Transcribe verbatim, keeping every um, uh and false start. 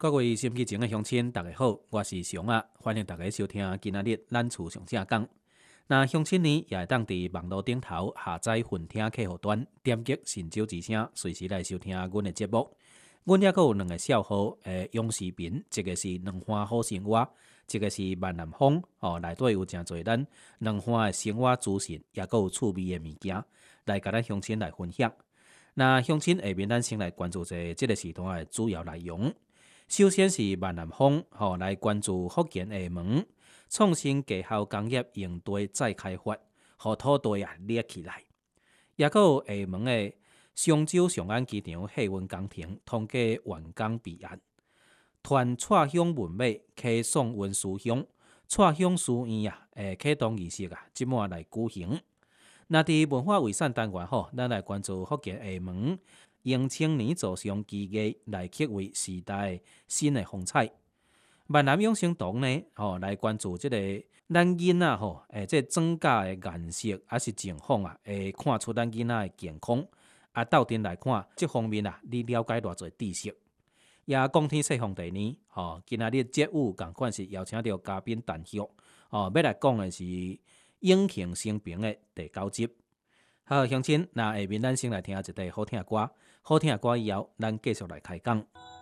各位心机前的乡亲，大家好，我是熊啊，欢迎大家收听今仔日咱厝上正讲。那乡亲呢，也会当伫网络顶头下载混听客户端，点击神州之声，随时来收听阮的节目。阮也阁有两个小号，诶，用视频，一个是两花好生活，一个是万南风，哦，内底有诚侪咱两花的生活资讯，也阁有趣味的物件，来甲咱乡亲来分享。那乡亲下面咱先来关注者即个时段的主要内容。首先是万南风，吼、哦、来关注福建厦门创新技校工业用地再开发，互土地啊列起来。也阁有厦门的商州上岸机场客运工程通过完工备案。团蔡乡文美启送文书乡，蔡乡书院啊，诶启动仪式啊，即满来举行。那伫文化遗产单元吼，咱来关注福建厦门用青年造上技艺来刻为时代新的风采。闽南养生堂呢，吼、哦、来关注即、这个咱囡仔吼，诶，即增加的颜色还是情况啊，会看出咱囡仔的健康。啊，斗阵来看这方面啊，你了解偌侪知识？也讲天说皇帝呢，吼、哦，今仔日节目共款是邀请到嘉宾陈旭，哦，要来讲的是永庆生平的第九集。好，乡亲，那下面咱先来听一首好听的歌，好听的歌以后，咱继续来开讲。